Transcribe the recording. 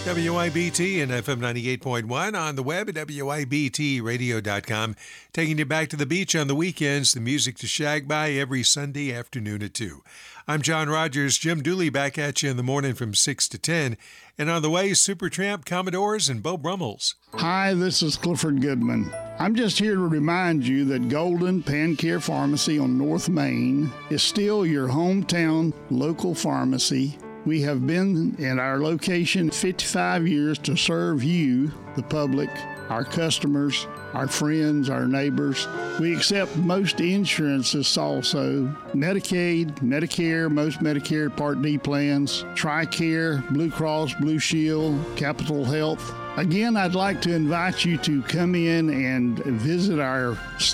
WIBT and FM 98.1 on the web at WIBTradio.com. Taking you back to the beach on the weekends, the music to shag by every Sunday afternoon at 2. I'm John Rogers. Jim Dooley back at you in the morning from 6 to 10. And on the way, Supertramp, Commodores, and Beau Brummels. Hi, this is Clifford Goodman. I'm just here to remind you that Golden Pancare Pharmacy on North Main is still your hometown local pharmacy. We have been in our location 55 years to serve you, the public, our customers, our friends, our neighbors. We accept most insurances also, Medicaid, Medicare, most Medicare Part D plans, TRICARE, Blue Cross, Blue Shield, Capital Health. Again, I'd like to invite you to come in and visit our